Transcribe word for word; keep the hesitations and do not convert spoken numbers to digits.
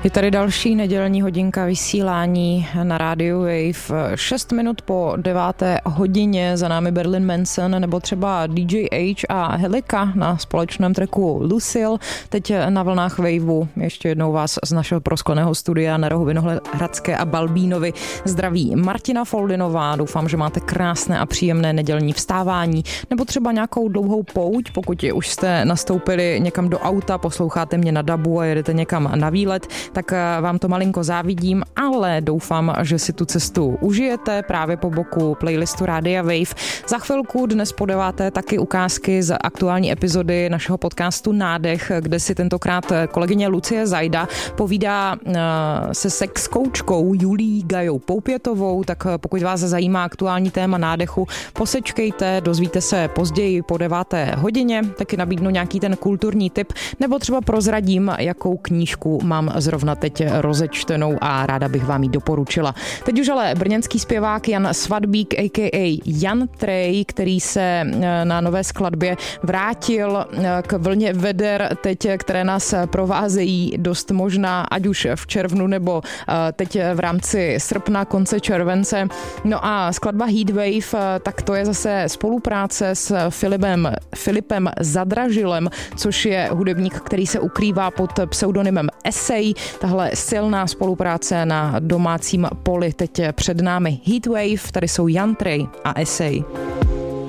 Je tady další nedělní hodinka vysílání na rádiu Wave. Šest minut po deváté hodině, za námi Marilyn Manson nebo třeba D J H a Helika na společném tracku Lucille. Teď na vlnách Waveu. Ještě jednou vás z našeho proskleného studia na rohu Vinohradské a Balbínovy zdraví Martina Foldinová. Doufám, že máte krásné a příjemné nedělní vstávání nebo třeba nějakou dlouhou pouť, pokud už jste nastoupili někam do auta, posloucháte mě na dabu a jedete někam na výlet, tak vám to malinko závidím, ale doufám, že si tu cestu užijete právě po boku playlistu Rádia Wave. Za chvilku dnes po deváté taky ukázky z aktuální epizody našeho podcastu Nádech, kde si tentokrát kolegyně Lucie Zajda povídá se sex koučkou Julií Gajou Poupětovou, tak pokud vás zajímá aktuální téma nádechu, posečkejte, dozvíte se později po deváté hodině, taky nabídnu nějaký ten kulturní tip, nebo třeba prozradím, jakou knížku mám zrovna teď rozečtenou a ráda bych vám ji doporučila. Teď už ale brněnský zpěvák Jan Svadbík a k a. Jan Trej, který se na nové skladbě vrátil k vlně veder teď, které nás provázejí dost možná, ať už v červnu nebo teď v rámci srpna, konce července. No a skladba Heatwave, tak to je zase spolupráce s Filipem, Filipem Zadražilem, což je hudebník, který se ukrývá pod pseudonymem Essay. Tahle silná spolupráce na domácím poli teď před námi. Heatwave, tady jsou Jan Trej a Essay.